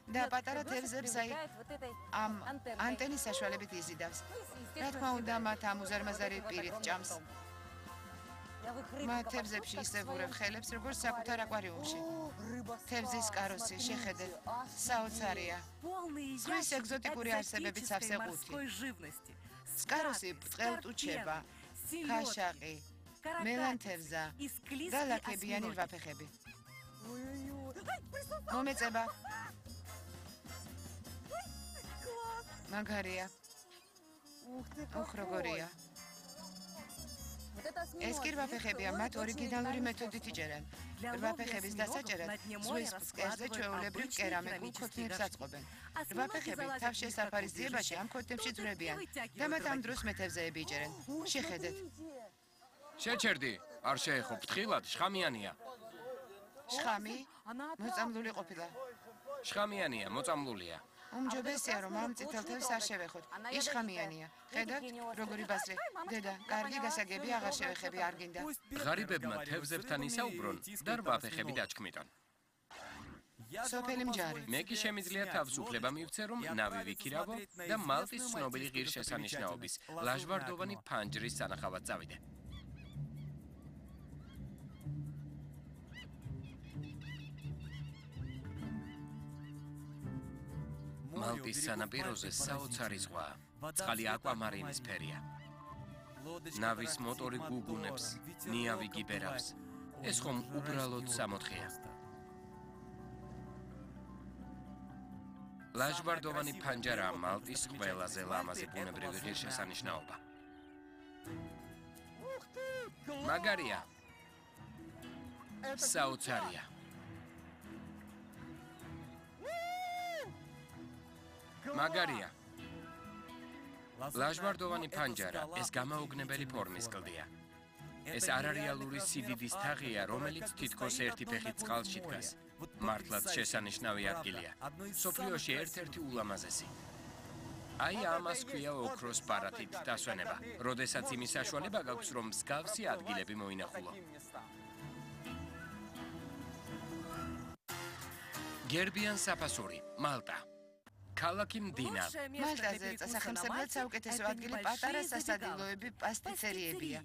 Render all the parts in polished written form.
და პატარა თევზებს აი ამ ანტენის საშუალებით იზიდავს. რა თქმა უნდა, მათ ამ უზარმაზარი პირით ჭამს. მათ თევზებში ისევ ურევ ხელებს, როგორც საკუთარ აკვარიუმში. თევზის კაროსი, შეხედეთ, საოცარია. ზღვის ეგზოტიკური არსებებით სავსე ყუთი. სკაროსი ბრწყელტუჩება, ქაშაყი, მელანთევზა და ლაქებიანი რვაფეხები. მომეწება. მაგარია. უხ როგორია. ეს კი რვაფეხებია, მათ ორიგინალური მეთოდით იჭერენ. რვაფეხების დასაჭერად ზღვის ფსკერზე ჩვეულებრივ კერამიკულ ქოთნებს აწყობენ. რვაფეხები თავშესაფარის ძიებაში ამ ქოთნებში ძვრებიან და მათ ამ დროს მეთევზეები იჭერენ. შეხედეთ. შეჩერდი, არ შეეხო, ფრთხილად, შხამიანია. შხამი? მოწამლული ყოფილა. შხამიანია, მოწამლულია. უმჯობესია, რომ ამ წითელ თევზს არ შევეხოთ. ის შხამიანია. ხედავთ, როგორი ბაზრი. დედა, კარგი გასაგები აღარ შევეხები, არ გინდა. ღარიბებმა თევზებთან ისაუბრონ და რვაფეხები დაჩქმიტონ. სოფელი მჯარი. მე კი შემიძლია თავისუფლება მივცე, რომ ნავი ვიქირავო და მალტის ცნობილი ღირსშესანიშნაობის ლაჟვარდოვანი ფანჯრის სანახავად წავიდე. მალტის სანაპიროზე საოცარი ზღვაა. წყალი აკვამარინის ფერია. ნავის მოტორი გუგუნებს, ნიავი გიბერავს. ეს ხომ უბრალოდ სამოთხეა. ლაჟვარდოვანი ფანჯარაა მალტის ყველაზე ლამაზი ბუნებრივი ღირსშესანიშნაობა. მაგარია. საოცარია. მაგარია. ლაჟვარდოვანი ფანჯარა ეს გამაოგნებელი ფორმის კლდეა. ეს არარეალური სიდიდის თაღია, რომელიც თითქოს ერთი ფეხით წყალში დგას. მართლაც შესანიშნავი ადგილია. სოფლიოში ერთ-ერთი ულამაზესი. აი ამას ქვია ოქროს ბარათით დასვენება, როდესაც იმის საშუალება გაქვს, რომ მსგავსი ადგილები მოინახულო. გერბიან საფასური, მალტა. ქალაქი მდინა. მალტაზე სახელმწიფოდ საუკეთესო ადგილი პატარა სასადილოები, პასტიცერიებია.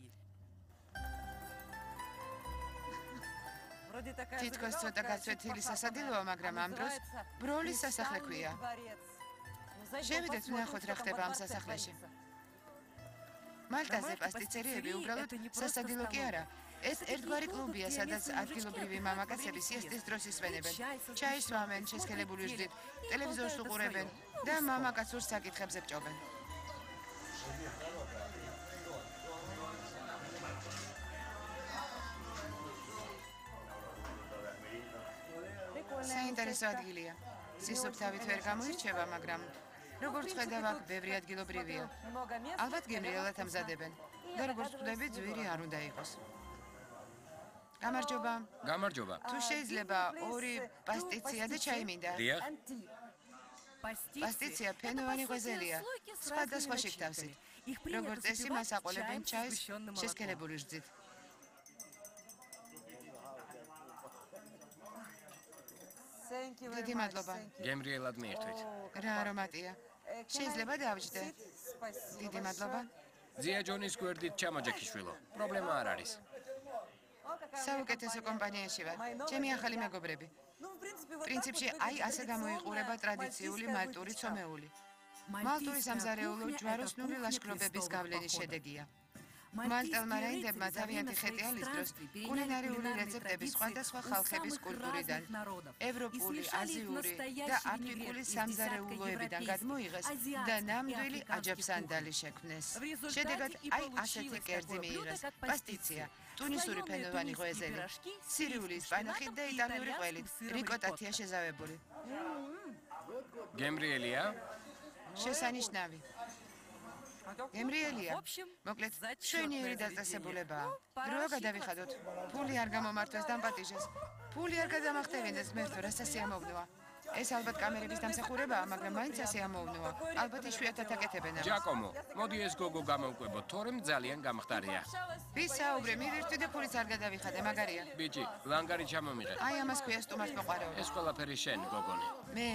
თითქოს ცოტა გაცვეთილი სასადილოა, მაგრამ ამ დროს ბროლის სასახლე ქვია. შევიდეთ ვნახოთ რა ხდება ამ სასახლეში. მალტაზე პასტიცერიები უბრალოდ სასადილო კი არა. ეს ერთგვარი კლუბია, სადაც ადგილობრივი მამაკაცები სიესტის დროს ისვენებენ. ჩაის ვამენ, შესქელებული ჟდით, ტელევიზორს უყურებენ და მამაკაცურ საკითხებზე ბჭობენ. საინტერესო ადგილია. სისუფთავით ვერ გამოირჩევა, მაგრამ როგორც ხედავ, აქ ბევრი ადგილობრივია. ალბათ გემრიელად ამზადებენ და როგორც ვხვდები, ძვირი არ უნდა იყოს. გამარჯობა. გამარჯობა. თუ შეიძლება ორი პასტიცია და ჩაი მინდა. დიახ. პასტიცია ფენოვანი ღვეზელია, სხვადასხვა შიგთავსით. როგორც წესი, მას აყოლებენ ჩაის შესქელებული რძით. დიდი მადლობა. გემრიელად მიირთვით. რა არომატია. შეიძლება დავჯდე. დიდი მადლობა. ძია ჯონის გვერდით ჩამოჯექიშვილო. პრობლემა არ არის. საუკეთესო კომპანიაში ვარ. ჩემი ახალი მეგობრები. პრინციპში აი ასე გამოიყურება ტრადიციული მალტური ცომეული. მალტური სამზარეულო ჯვაროსნული ლაშქრობების გავლენის შედეგია. მალტელმა რაინდებმა თავიანთი ხეტი ალის დროს კულინარიული რეცეპტები სხვადასხვა ხალხების კულტურიდან, ევროპული, აზიური და აფრიკული სამზარეულოებიდან გადმოიღეს და ნამდვილი აჯაფსანდალი შექმნეს. შედეგად აი ასეთი კერძი მიიღეს: პასტიცია, ტუნისური ფენოვანი ღვეზელი, სირიული სპანახით და იტალიური ყველით, რიკოტათია შეზავებული. გემრიელია? შესანიშნავი. გემრიელია. მოკლედ, შვენიერი დაწესებულებაა. დროა გადავიხადოთ. ფული არ გამომართვეს დამპატიჟეს. ფული არ გადამახტევინდეს ღმერთო, რა სასიამოვნოა. ეს ალბათ კამერების დამსახურებაა, მაგრამ მაინც სასიამოვნოა. ალბათ იშვიათად აკეთებენ ამას. ჯაკომო, მოდი ეს გოგო გამოვკვებოთ, თორემ ძალიან გამხდარია. ვისაუბრე, მივირთვი და ფულიც არ გადავიხადე, მაგარია. ბიჭი, ლანგარი ჩამომიღე. აი ამას ქვია სტუმარს მოყარეობა. ეს ყველაფერი შენ, გოგონი. მე